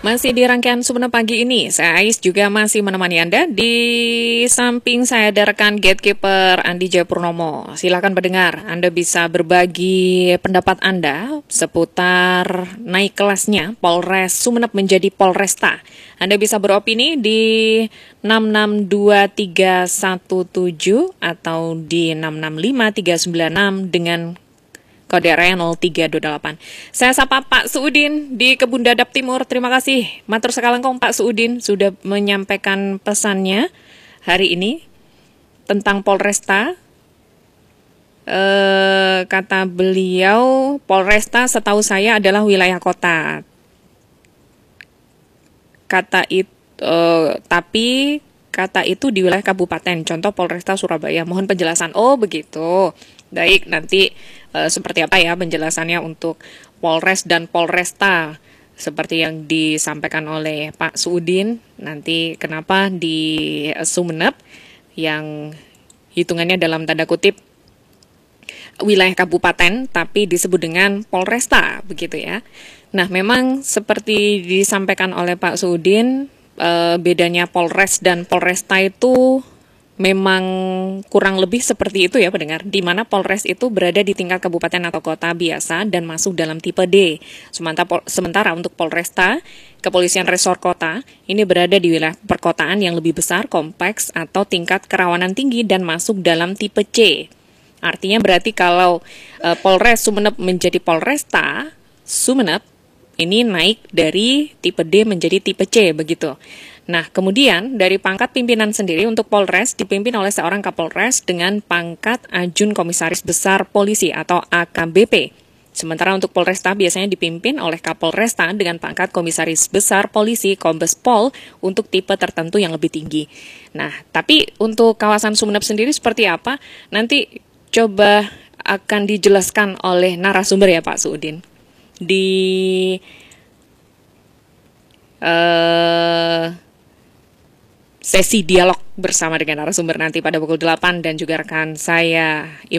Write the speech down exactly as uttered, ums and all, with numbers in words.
Masih di rangkaian Sumenep pagi ini, saya Ais juga masih menemani Anda. Di samping saya ada rekan Gatekeeper Andi Jayapurnomo. Silakan pendengar, Anda bisa berbagi pendapat Anda seputar naik kelasnya Polres Sumenep menjadi Polresta. Anda bisa beropini di enam enam dua tiga satu tujuh atau di enam enam lima tiga sembilan enam dengan kode R A nol tiga dua delapan. Saya sapa Pak Suudin di Kebun Dadap Timur. Terima kasih. Matur sekalengkong Pak Suudin sudah menyampaikan pesannya hari ini tentang Polresta. Eh, kata beliau, Polresta setahu saya adalah wilayah kota. Kata itu, eh, tapi kata itu di wilayah kabupaten. Contoh Polresta Surabaya. Mohon penjelasan. Oh begitu. Baik, nanti e, seperti apa ya penjelasannya untuk Polres dan Polresta seperti yang disampaikan oleh Pak Suudin. Nanti kenapa di Sumenep yang hitungannya dalam tanda kutip wilayah kabupaten tapi disebut dengan Polresta begitu ya. Nah, memang seperti disampaikan oleh Pak Suudin, e, bedanya Polres dan Polresta itu memang kurang lebih seperti itu ya pendengar, di mana Polres itu berada di tingkat kabupaten atau kota biasa dan masuk dalam tipe D. Sementara, sementara untuk Polresta, Kepolisian Resor Kota, ini berada di wilayah perkotaan yang lebih besar, kompleks, atau tingkat kerawanan tinggi dan masuk dalam tipe C. Artinya berarti kalau uh, Polres Sumenep menjadi Polresta, Sumenep ini naik dari tipe D menjadi tipe C begitu. Nah, kemudian dari pangkat pimpinan sendiri untuk Polres dipimpin oleh seorang Kapolres dengan pangkat Ajun Komisaris Besar Polisi atau A K B P. Sementara untuk Polresta biasanya dipimpin oleh Kapolresta dengan pangkat Komisaris Besar Polisi Kombes Pol untuk tipe tertentu yang lebih tinggi. Nah, tapi untuk kawasan Sumenep sendiri seperti apa? Nanti coba akan dijelaskan oleh narasumber ya Pak Suudin. Di uh, sesi dialog bersama dengan narasumber nanti pada pukul delapan dan juga rekan saya